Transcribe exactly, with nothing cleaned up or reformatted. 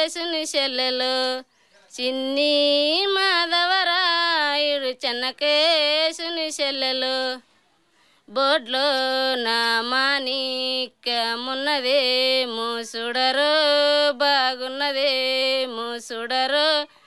చెన్నకేశుని చెల్లెలు చిన్ని మాధవరాయుడు చెన్నకేశుని చెల్లెలు బోడ్లో నా మాణిక్యమున్నదే మూసుడరో బాగున్నదే మూసుడరో